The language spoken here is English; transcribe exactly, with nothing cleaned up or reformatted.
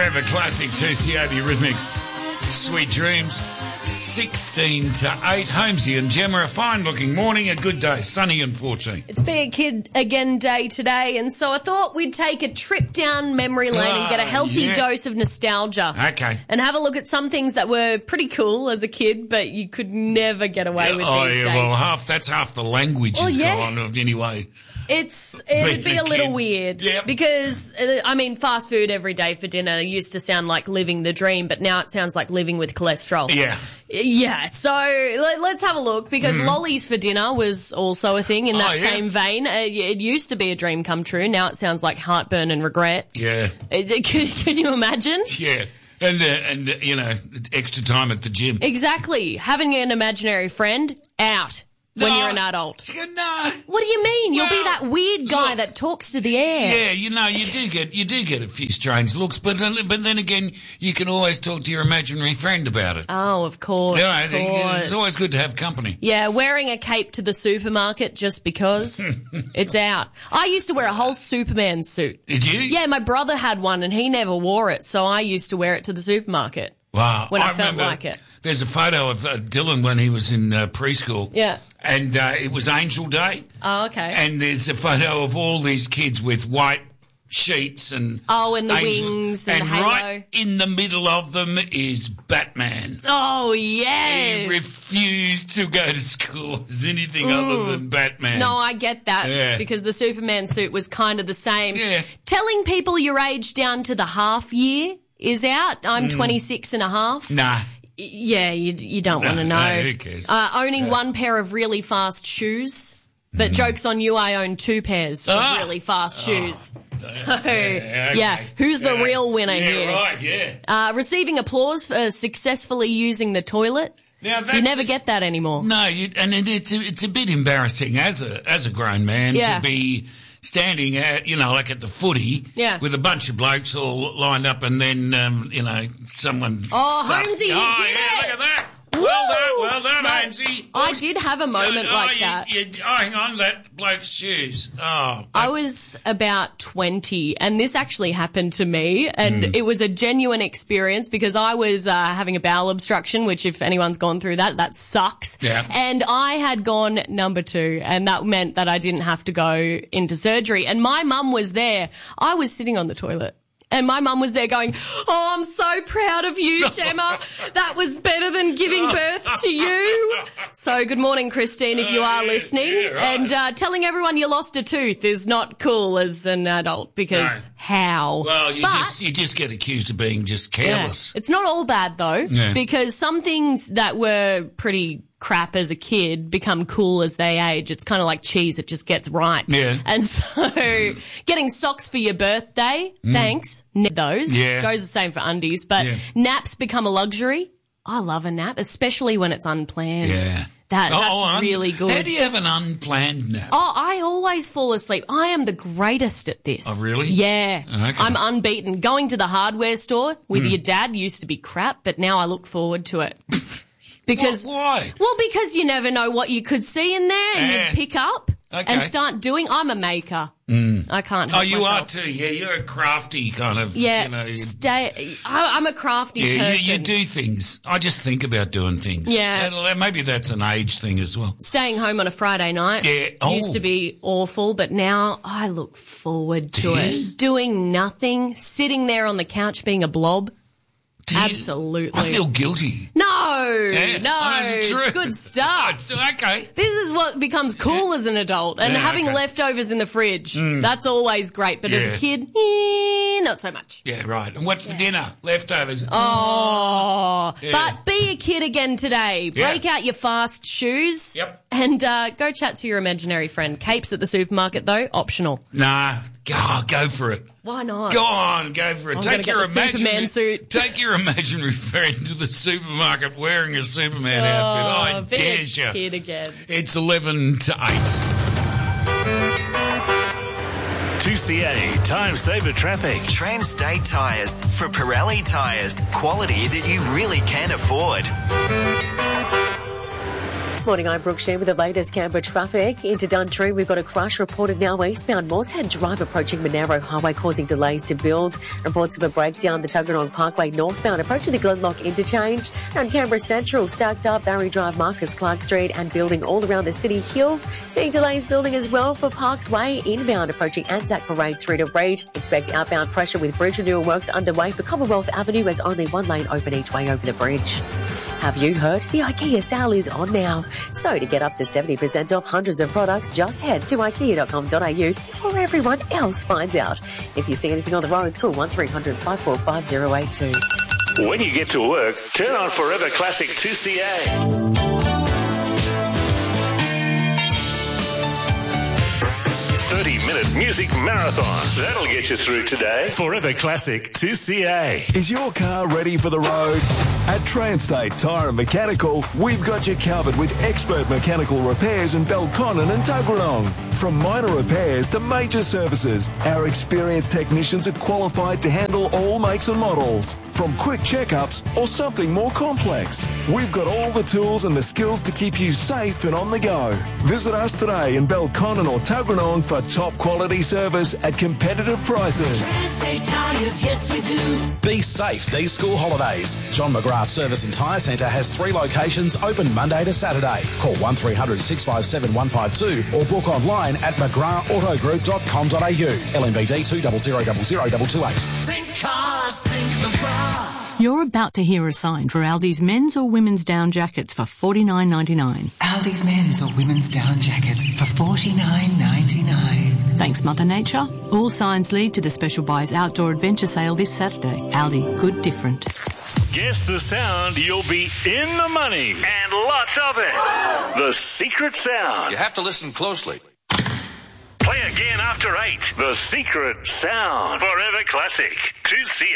Saver Classic two C A B Rhythmics. Sweet Dreams. sixteen to eight. Holmesy and Gemma, a fine-looking morning, a good day, sunny and fourteen. It's Be a Kid Again Day today, and so I thought we'd take a trip down memory lane Ah, and get a healthy yeah. dose of nostalgia. Okay. And have a look at some things that were pretty cool as a kid, but you could never get away with oh, these yeah, days. well, half that's half the language Well, is yeah. gone anyway. It's it'd be Being a a little kid. weird Yep. because uh, I mean, fast food every day for dinner used to sound like living the dream, but now it sounds like living with cholesterol. Yeah. Yeah, so let, let's have a look because lollies for dinner was also a thing in that Oh, yeah. same vein. Uh, it used to be a dream come true. Now it sounds like heartburn and regret. Yeah. Uh, Could, could you imagine? Yeah. And, uh, and uh, you know, extra time at the gym. Exactly. Having an imaginary friend, out when No. you're an adult. No. What do you mean? You'll be Well, that weird guy look. that talks to the air. Yeah, you know, you do get you do get a few strange looks, but then- but then again, you can always talk to your imaginary friend about it. Oh, of course. You know, of course. it's always good to have company. Yeah, wearing a cape to the supermarket just because it's out. I used to wear a whole Superman suit. Did you? Yeah, my brother had one and he never wore it, so I used to wear it to the supermarket. Wow. When I felt remember like it. There's a photo of uh, Dylan when he was in uh, preschool. Yeah. And uh, it was Angel Day. Oh, okay. And there's a photo of all these kids with white sheets and... Oh, and the Angel- wings and the halo. right in the middle of them is Batman. Oh, He yes. refused to go to school as anything other than Batman. No, I get that Yeah. because the Superman suit was kind of the same. Yeah. Telling people your age down to the half year is out. I'm twenty-six and a half. Nah. Yeah, you, you don't No, want to know. no, who cares? Uh, owning one pair of really fast shoes. But joke's on you, I own two pairs of Ah. really fast shoes. So, Yeah, yeah, okay. who's the Yeah. real winner yeah, here? right, yeah. Uh, receiving applause for successfully using the toilet. Now, You that's- never get that anymore. No, you, and it, it's a, it's a bit embarrassing as a as a grown man Yeah. to be standing at, you know, like at the footy Yeah. with a bunch of blokes all lined up, and then um, you know someone. Oh, sucks- Holmesy, you oh, did yeah, it! Look at that. Woo! Well done, well done, No, Holmesy. I did have a moment oh, like you, that. You, oh, hang on, that bloke's shoes. Oh, I was about twenty and this actually happened to me and Hmm. it was a genuine experience because I was uh, having a bowel obstruction, which if anyone's gone through that, that sucks. Yeah. And I had gone number two and that meant that I didn't have to go into surgery. And my mum was there. I was sitting on the toilet. And my mum was there going, oh, I'm so proud of you, Gemma. That was better than giving birth to you. So good morning, Christine, if you are yeah, listening. yeah, right. And uh, telling everyone you lost a tooth is not cool as an adult because No. how? well, you But, just you just get accused of being just yeah, careless. it's not all bad though Yeah. because some things that were pretty crap as a kid become cool as they age. It's kind of like cheese. It just gets right. Yeah. And so getting socks for your birthday, thanks. Need those. Mm. Yeah. Goes the same for undies. But Yeah. naps become a luxury. I love a nap, especially when it's unplanned. Yeah. That, Oh, that's un- really good. How do you have an unplanned nap? Oh, I always fall asleep. I am the greatest at this. Oh, really? Yeah. Okay. I'm unbeaten. Going to the hardware store with your dad used to be crap, but now I look forward to it. Because, What? Why? well, because you never know what you could see in there and Yeah. you pick up Okay. and start doing. I'm a maker. I can't Oh, help you myself. are too. Yeah, you're a crafty kind of. Yeah, You know, you, stay. I, I'm a crafty yeah, person. you, you do things. I just think about doing things. Yeah. That'll- maybe that's an age thing as well. Staying home on a Friday night Yeah. Oh. used to be awful, but now I look forward to Do it. you? Doing nothing, sitting there on the couch being a blob. Do you- Absolutely. I feel guilty. No, Yeah, no, I know the it's truth. good stuff. Oh, okay. This is what becomes cool as an adult. And Yeah, having okay. leftovers in the fridge, that's always great. But as Yeah. a kid, eh, not so much. Yeah, right. And what's for dinner? Leftovers. Oh, Yeah. but be a kid again today. Yeah. Break out your fast shoes. Yep. And uh, go chat to your imaginary friend. Capes at the supermarket, though, optional. Nah. Go, go for it. Why not? Go on, go for it. I'm take gonna your get the imaginary Superman suit. Take your imaginary friend to the supermarket wearing a Superman outfit. I Oh, be dare a you. kid again. It's eleven to eight. two C A Time Saver Traffic. Trans-State Tyres for Pirelli Tyres. Quality that you really can afford. Morning, I'm Brooke Shea with the latest Canberra traffic. Into Duntree, we've got a crash reported now eastbound Moorehead Drive approaching Monaro Highway, causing delays to build. Reports of a breakdown the Tuggeranong Parkway northbound approaching the Glenlock interchange. And Canberra Central stacked up Barry Drive, Marcus Clark Street and building all around the City Hill. Seeing delays building as well for Parks Way inbound approaching Anzac Parade through to Reid. Expect outbound pressure with bridge renewal works underway for Commonwealth Avenue as only one lane open each way over the bridge. Have you heard? The IKEA sale is on now. So to get up to seventy percent off hundreds of products, just head to ikea dot com dot a u before everyone else finds out. If you see anything on the roads, call one three hundred five four five zero eight two. When you get to work, turn on Forever Classic two C A. thirty-minute music marathon. That'll get you through today. Forever Classic two C A. Is your car ready for the road? At Transtate Tyre and Mechanical, we've got you covered with expert mechanical repairs in Belconnen and Tuggeranong. From minor repairs to major services, our experienced technicians are qualified to handle all makes and models. From quick checkups or something more complex, we've got all the tools and the skills to keep you safe and on the go. Visit us today in Belconnen or Tuggeranong for top quality service at competitive prices. Transtate Tyres, yes we do. Be safe these school holidays. John McGrath Service and Tyre Centre has three locations open Monday to Saturday. Call one three hundred six five seven one five two or book online at mcgrath auto group dot com dot a u. L M B D two zero zero zero zero two two eight. Think cars, think McGrath. You're about to hear a sign for Aldi's men's or women's down jackets for forty-nine ninety-nine. Aldi's men's or women's down jackets for forty-nine ninety-nine. Thanks, Mother Nature. All signs lead to the Special Buys Outdoor Adventure Sale this Saturday. Aldi, good different. Guess the sound, you'll be in the money. And lots of it. The secret sound. You have to listen closely. Play again after eight. The secret sound. Forever Classic two C A.